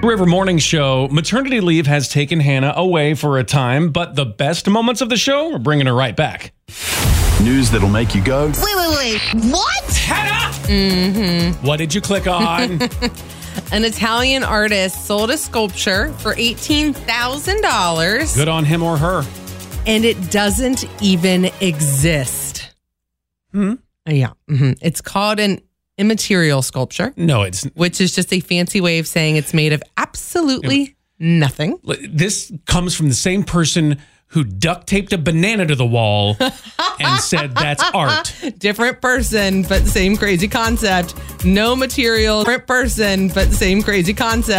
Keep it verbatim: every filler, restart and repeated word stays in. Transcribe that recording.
River Morning Show. Maternity leave has taken Hannah away for a time, but the best moments of the show are bringing her right back. News that'll make you go, Wait, wait, wait. What? Hannah! Mm-hmm. What did you click on? An Italian artist sold a sculpture for eighteen thousand dollars. Good on him or her. And it doesn't even exist. Hmm? Yeah. Mm-hmm. It's called an immaterial sculpture. No, it's... Which is just a fancy way of saying it's made of absolutely nothing. This comes from the same person who duct taped a banana to the wall and said that's art. Different person, but same crazy concept. No material. Different person, but same crazy concept.